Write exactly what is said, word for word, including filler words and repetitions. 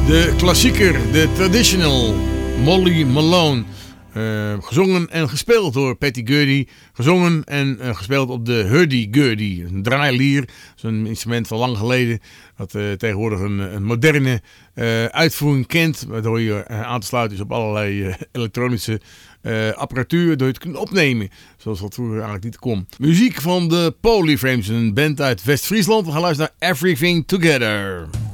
De klassieker, de traditional, Molly Malone. Uh, gezongen en gespeeld door Patty Gurdy. Gezongen en uh, gespeeld op de hurdy-gurdy. Een draailier, zo'n instrument van lang geleden. Dat uh, tegenwoordig een, een moderne uh, uitvoering kent. Waardoor je uh, aan te sluiten is op allerlei uh, elektronische uh, apparatuur. Waardoor je het kunt opnemen. Zoals dat vroeger eigenlijk niet kon. Muziek van de Polyframes. Een band uit West-Friesland. We gaan luisteren naar Everything Together.